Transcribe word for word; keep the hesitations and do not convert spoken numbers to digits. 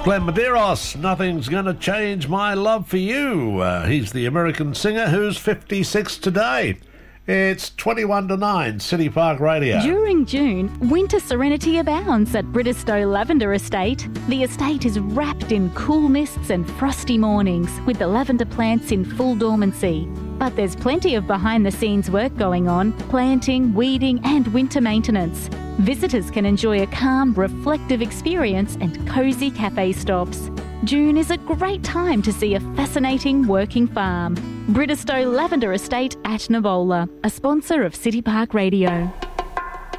Glenn Medeiros, Nothing's Gonna Change My Love for You. Uh, he's the American singer who's fifty-six today. It's twenty-one to nine, City Park Radio. During June, winter serenity abounds at Bridestow Lavender Estate. The estate is wrapped in cool mists and frosty mornings, with the lavender plants in full dormancy. But there's plenty of behind-the-scenes work going on, planting, weeding and winter maintenance. Visitors can enjoy a calm, reflective experience and cosy cafe stops. June is a great time to see a fascinating working farm. Bridestow Lavender Estate at Navola, a sponsor of City Park Radio.